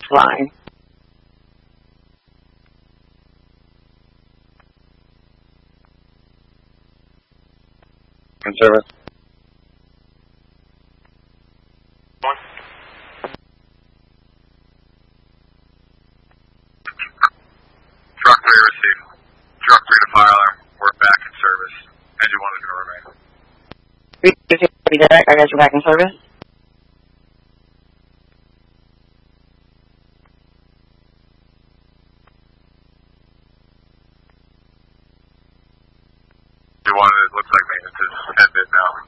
line. In service. Truck 3 received. Truck 3 to fire alarm. We're back in service. Engine 1 is going to remain. I guess we're back in service. Engine 1, it looks like maintenance is ended now.